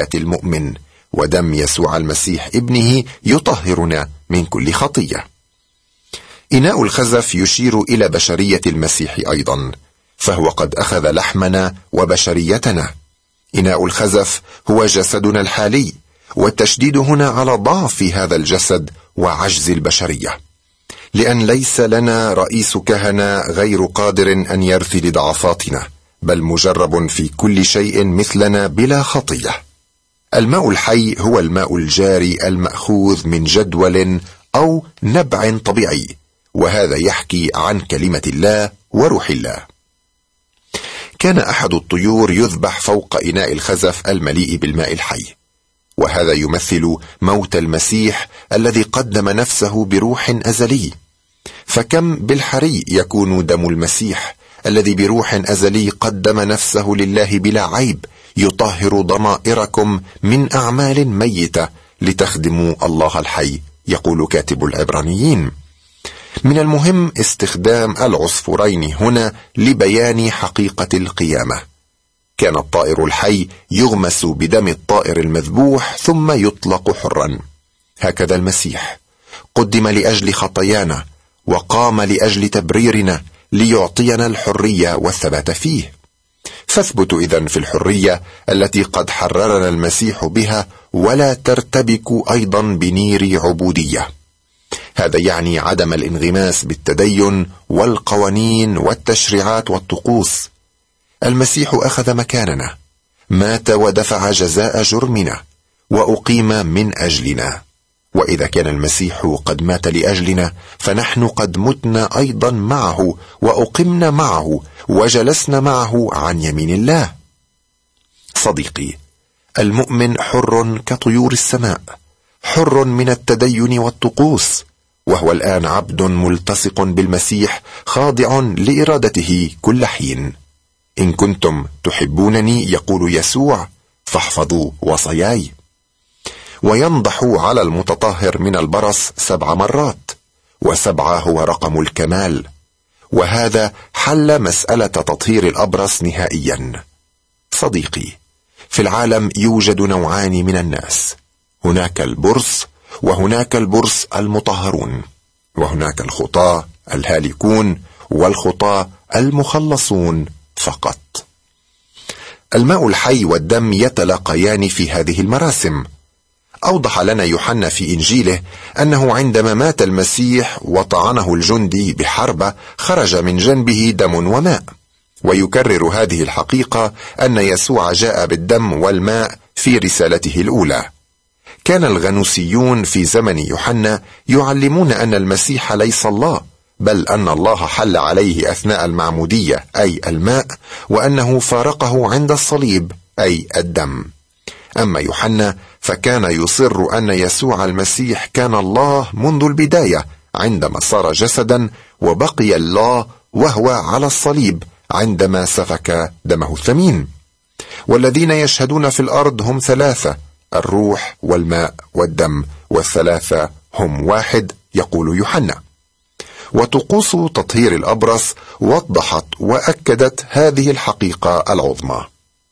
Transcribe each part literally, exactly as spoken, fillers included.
حياة المؤمن، ودم يسوع المسيح ابنه يطهرنا من كل خطية. إناء الخزف يشير إلى بشرية المسيح أيضا، فهو قد أخذ لحمنا وبشريتنا. إناء الخزف هو جسدنا الحالي، والتشديد هنا على ضعف هذا الجسد وعجز البشرية، لأن ليس لنا رئيس كهنة غير قادر أن يرثي لضعفاتنا، بل مجرب في كل شيء مثلنا بلا خطية. الماء الحي هو الماء الجاري المأخوذ من جدول أو نبع طبيعي، وهذا يحكي عن كلمة الله وروح الله. كان أحد الطيور يذبح فوق إناء الخزف المليء بالماء الحي، وهذا يمثل موت المسيح الذي قدم نفسه بروح أزلي. فكم بالحري يكون دم المسيح الذي بروح أزلي قدم نفسه لله بلا عيب، يطهر ضمائركم من أعمال ميتة لتخدموا الله الحي، يقول كاتب العبرانيين. من المهم استخدام العصفورين هنا لبيان حقيقة القيامة. كان الطائر الحي يغمس بدم الطائر المذبوح ثم يطلق حرا. هكذا المسيح قدم لأجل خطايانا، وقام لأجل تبريرنا ليعطينا الحرية والثبات فيه. فاثبتوا إذن في الحرية التي قد حررنا المسيح بها، ولا ترتبكوا أيضا بنير عبودية. هذا يعني عدم الانغماس بالتدين والقوانين والتشريعات والطقوس. المسيح أخذ مكاننا، مات ودفع جزاء جرمنا، وأقيم من أجلنا. وإذا كان المسيح قد مات لأجلنا، فنحن قد متنا أيضا معه، وأقمنا معه، وجلسنا معه عن يمين الله. صديقي، المؤمن حر كطيور السماء، حر من التدين والطقوس، وهو الآن عبد ملتصق بالمسيح، خاضع لإرادته كل حين. إن كنتم تحبونني، يقول يسوع، فاحفظوا وصاياي. وينضح على المتطهر من البرص سبع مرات، وسبعة هو رقم الكمال، وهذا حل مسألة تطهير الأبرص نهائيا. صديقي، في العالم يوجد نوعان من الناس، هناك البرص وهناك البرص المطهرون، وهناك الخطاة الهالكون والخطاة المخلصون فقط. الماء الحي والدم يتلاقيان في هذه المراسم. أوضح لنا يوحنا في إنجيله أنه عندما مات المسيح وطعنه الجندي بحربة، خرج من جنبه دم وماء. ويكرر هذه الحقيقة أن يسوع جاء بالدم والماء في رسالته الأولى. كان الغنوسيون في زمن يوحنا يعلمون أن المسيح ليس الله، بل أن الله حل عليه أثناء المعمودية أي الماء، وأنه فارقه عند الصليب أي الدم. أما يوحنا فكان يصر أن يسوع المسيح كان الله منذ البداية عندما صار جسدا، وبقي الله وهو على الصليب عندما سفك دمه الثمين. والذين يشهدون في الأرض هم ثلاثة، الروح والماء والدم، والثلاثة هم واحد، يقول يوحنا. وطقوس تطهير الأبرص وضحت وأكدت هذه الحقيقة العظمى.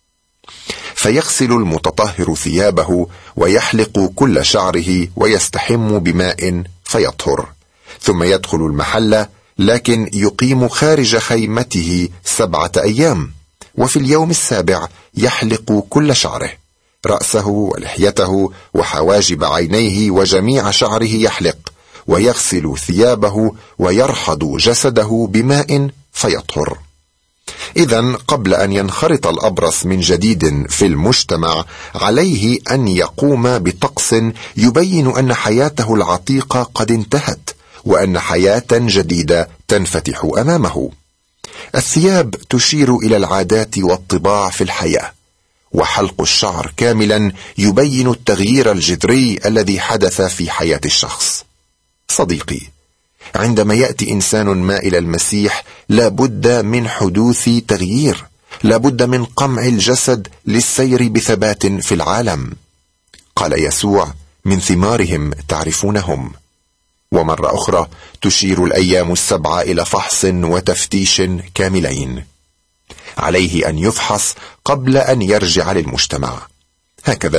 فيغسل المتطهر ثيابه، ويحلق كل شعره، ويستحم بماء فيطهر، ثم يدخل المحلة، لكن يقيم خارج خيمته سبعة أيام، وفي اليوم السابع يحلق كل شعره، رأسه ولحيته وحواجب عينيه وجميع شعره يحلق، ويغسل ثيابه ويرحض جسده بماء فيطهر. إذن قبل أن ينخرط الأبرص من جديد في المجتمع، عليه أن يقوم بطقس يبين أن حياته العتيقة قد انتهت، وأن حياة جديدة تنفتح أمامه. الثياب تشير إلى العادات والطباع في الحياة، وحلق الشعر كاملا يبين التغيير الجذري الذي حدث في حياة الشخص. صديقي، عندما يأتي إنسان ما إلى المسيح، لا بد من حدوث تغيير، لا بد من قمع الجسد للسير بثبات في العالم. قال يسوع: من ثمارهم تعرفونهم. ومرة أخرى تشير الأيام السبعة إلى فحص وتفتيش كاملين. عليه أن يفحص قبل أن يرجع للمجتمع. هكذا